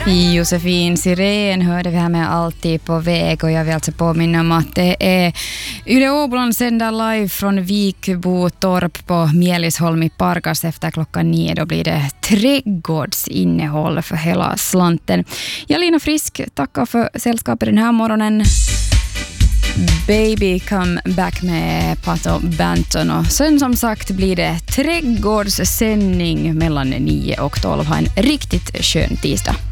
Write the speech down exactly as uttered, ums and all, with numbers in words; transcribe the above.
Josefin Sirén hörde vi här med Alltid på väg, och jag vill alltså påminna om att det är Yle Åboland sänder live från Vikbotorp på Mjälisholm i Parkas efter klockan nio. Då blir det trädgårdsinnehåll för hela slanten. Jag, Lina Frisk, tackar för sällskapet den här morgonen. Baby Come Back med Pato Banton, och sen som sagt blir det trädgårdssändning mellan nio och tolv. Ha en riktigt skön tisdag.